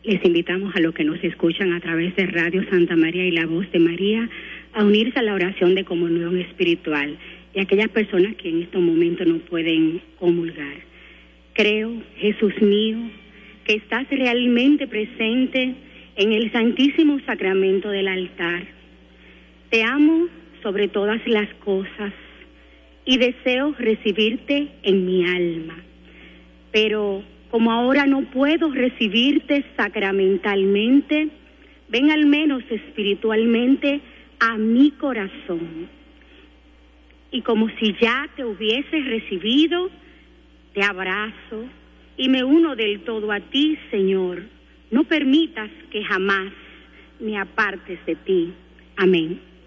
Les invitamos a los que nos escuchan a través de Radio Santa María y La Voz de María a unirse a la oración de comunión espiritual y a aquellas personas que en estos momentos no pueden comulgar. Creo, Jesús mío, que estás realmente presente en el Santísimo Sacramento del altar. Te amo sobre todas las cosas y deseo recibirte en mi alma. Pero como ahora no puedo recibirte sacramentalmente, ven al menos espiritualmente a mi corazón. Y como si ya te hubieses recibido, te abrazo y me uno del todo a ti, Señor. No permitas que jamás me apartes de ti. Amén.